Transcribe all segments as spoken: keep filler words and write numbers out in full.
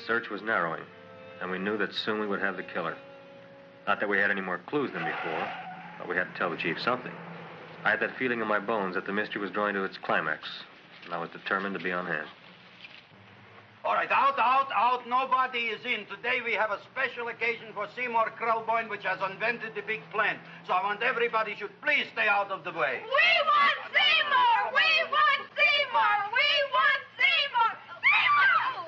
search was narrowing, and we knew that soon we would have the killer. Not that we had any more clues than before, but we had to tell the chief something. I had that feeling in my bones that the mystery was drawing to its climax, and I was determined to be on hand. All right, out, out, out. Nobody is in. Today we have a special occasion for Seymour Krelboyne, which has invented the big plan. So I want everybody should please stay out of the way. We want Seymour! We want Seymour! We want Seymour! Seymour!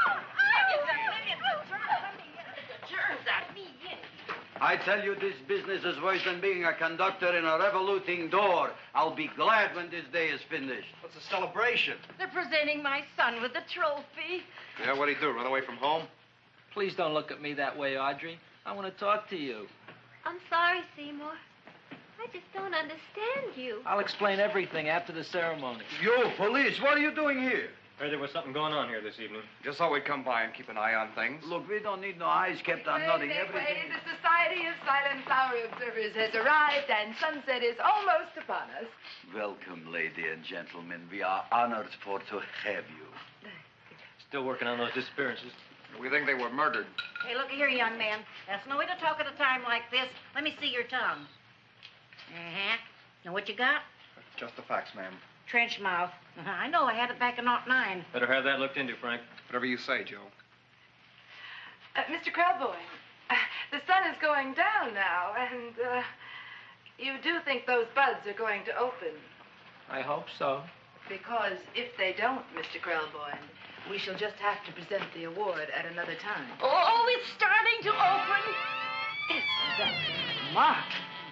I tell you, this business is worse than being a conductor in a revoluting door. I'll be glad when this day is finished. What's the celebration? They're presenting my son with a trophy. Yeah, what'd he do, run away from home? Please don't look at me that way, Audrey. I want to talk to you. I'm sorry, Seymour. I just don't understand you. I'll explain everything after the ceremony. You, police, what are you doing here? Heard there was something going on here this evening. Just thought we'd come by and keep an eye on things. Look, we don't need no eyes kept on nothing. Everything... The Society of Silent Flower Observers has arrived, and sunset is almost upon us. Welcome, lady and gentlemen. We are honored for to have you. Still working on those disappearances. We think they were murdered. Hey, look here, young man. That's no way to talk at a time like this. Let me see your tongue. Uh-huh. Now, what you got? Just the facts, ma'am. Trench mouth. Uh-huh. I know. I had it back in oh nine. Better have that looked into, Frank. Whatever you say, Joe. Uh, Mister Krelboyne, uh, the sun is going down now, and uh, you do think those buds are going to open. I hope so. Because if they don't, Mister Krelboyne, we shall just have to present the award at another time. Oh, it's starting to open. Isn't that smart?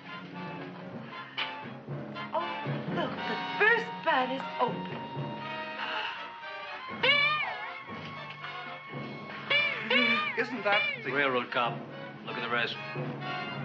Oh, look, the first bud is open. Isn't that the... Railroad cop. Look at the rest.